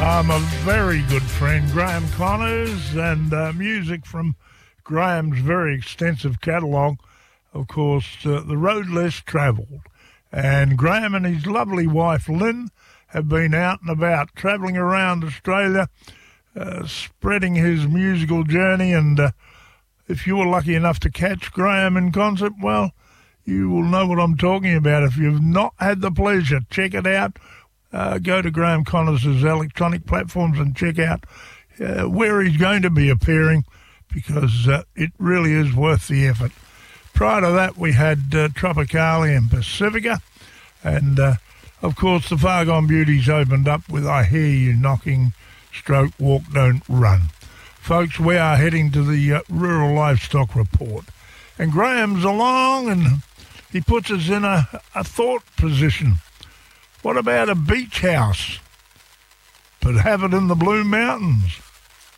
A very good friend, Graham Connors, and music from Graham's very extensive catalogue, of course, The Road Less Travelled. And Graham and his lovely wife, Lynn, have been out and about, travelling around Australia, spreading his musical journey. And if you were lucky enough to catch Graham in concert, well, you will know what I'm talking about. If you've not had the pleasure, check it out. Go to Graham Connors' electronic platforms and check out where he's going to be appearing, because it really is worth the effort. Prior to that, we had Tropicali and Pacifica, and of course the Far Gone Beauties opened up with I Hear You Knocking, Stroke, Walk, Don't Run. Folks, we are heading to the Rural Livestock Report, and Graham's along and he puts us in a thought position. What about a beach house, but have it in the Blue Mountains?